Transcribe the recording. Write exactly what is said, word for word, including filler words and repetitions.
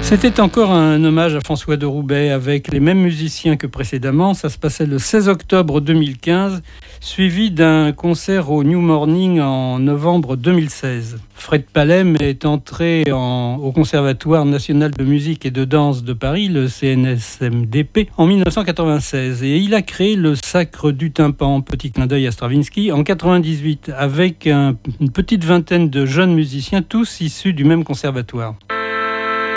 C'était encore un hommage à François de Roubaix avec les mêmes musiciens que précédemment. Ça se passait le seize octobre deux mille quinze, suivi d'un concert au New Morning en novembre deux mille seize. Fred Palem est entré en, au Conservatoire national de musique et de danse de Paris, le C N S M D P, en dix-neuf cent quatre-vingt-seize. Et il a créé le Sacre du tympan, petit clin d'œil à Stravinsky, en quatre-vingt-dix-huit, avec un, une petite vingtaine de jeunes musiciens, tous issus du même conservatoire.